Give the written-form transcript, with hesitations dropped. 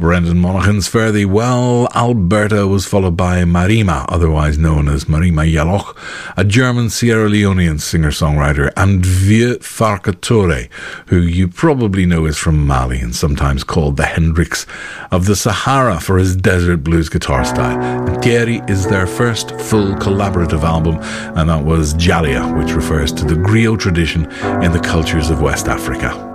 Brendan Monaghan's Fare Thee Well. Alberta was followed by Marima, otherwise known as Marima Yaloch, a German Sierra Leonean singer-songwriter, and Vieux Farka, who you probably know is from Mali and sometimes called the Hendrix of the Sahara for his desert blues guitar style. And Thierry is their first full collaborative album, and that was Jalia, which refers to the griot tradition in the cultures of West Africa.